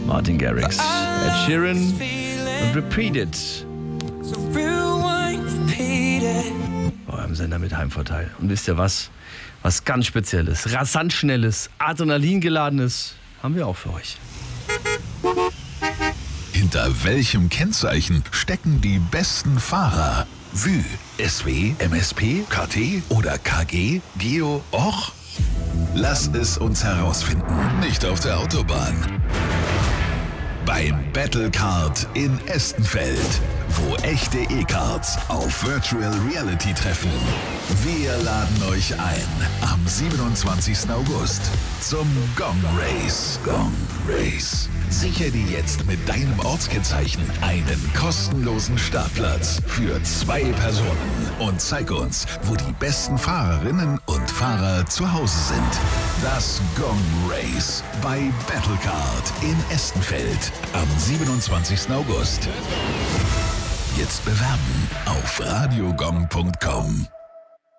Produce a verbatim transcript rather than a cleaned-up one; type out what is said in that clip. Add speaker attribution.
Speaker 1: Martin Garrix, Ed Sheeran und Repeat It. Eurem Sender mit Heimvorteil. Und wisst ihr was? Was ganz Spezielles, rasant Schnelles, Adrenalingeladenes haben wir auch für euch.
Speaker 2: Hinter welchem Kennzeichen stecken die besten Fahrer? Vue, S W, M S P, K T oder K G, Geo, Och? Lass es uns herausfinden. Nicht auf der Autobahn. Beim Battlecard in Estenfeld, wo echte E-Cards auf Virtual Reality treffen. Wir laden euch ein am siebenundzwanzigsten August zum Gong Race. Gong Race. Sichere dir jetzt mit deinem Ortskennzeichen einen kostenlosen Startplatz für zwei Personen und zeig uns, wo die besten Fahrerinnen und Fahrer zu Hause sind. Das Gong Race bei Battlecard in Estenfeld am siebenundzwanzigsten August. Jetzt bewerben auf radiogong punkt com.